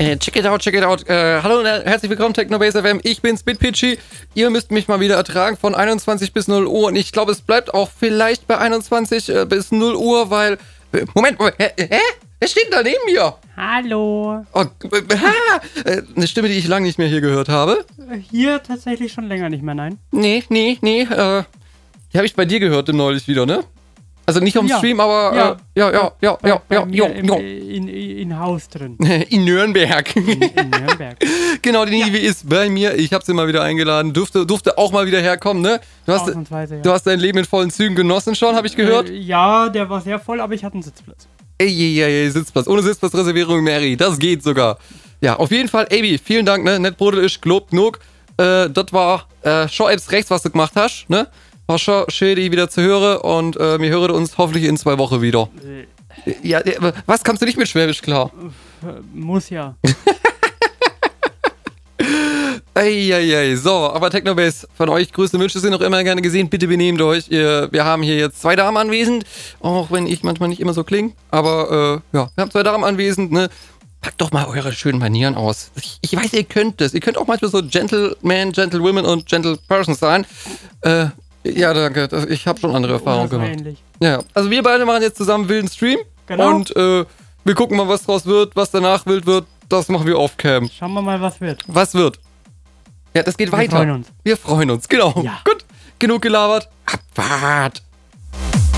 Check it out, check it out. Hallo und herzlich willkommen, Technobase FM. Ich bin SpitPitchy. Ihr müsst mich mal wieder ertragen von 21 bis 0 Uhr. Und ich glaube, es bleibt auch vielleicht bei 21 bis 0 Uhr, weil... Moment, hä? Wer steht da neben mir? Hallo. Oh, eine Stimme, die ich lange nicht mehr hier gehört habe. Hier tatsächlich schon länger nicht mehr, nein. Nee. Die habe ich bei dir gehört neulich wieder, ne? Also nicht am Stream, aber In Haus drin. In Nürnberg. In Nürnberg. Genau, die Nive ist bei mir. Ich habe sie mal wieder eingeladen. Durfte auch mal wieder herkommen, ne? Du hast dein Leben in vollen Zügen genossen schon, habe ich gehört. Ja, der war sehr voll, aber ich hatte einen Sitzplatz. Ey, Sitzplatz. Ohne Sitzplatzreservierung, Mary. Das geht sogar. Ja, auf jeden Fall, Abi, vielen Dank, ne? Nett Brodel ist, gelobt genug. Das war schon etwas rechts, was du gemacht hast, ne? War schon schön, die wieder zu hören und wir hören uns hoffentlich in 2 Wochen wieder. Ja, was, kannst du nicht mit Schwäbisch klar? Muss ja. Eieiei, so, aber Technobase, von euch größte Wünsche sind noch immer gerne gesehen. Bitte benehmt euch. Wir haben hier jetzt 2 Damen anwesend, auch wenn ich manchmal nicht immer so klinge. Aber wir haben 2 Damen anwesend, ne? Packt doch mal eure schönen Manieren aus. Ich weiß, ihr könnt das. Ihr könnt auch manchmal so Gentleman, Gentlewomen und Gentleperson sein. Ja, danke. Ich habe schon andere Erfahrungen gemacht. Ähnlich. Ja, also wir beide machen jetzt zusammen einen wilden Stream. Genau. Und wir gucken mal, was draus wird, was danach wild wird. Das machen wir off-cam. Schauen wir mal, was wird. Was wird? Ja, das geht weiter. Wir freuen uns. Wir freuen uns, genau. Ja. Gut, genug gelabert. Abfahrt.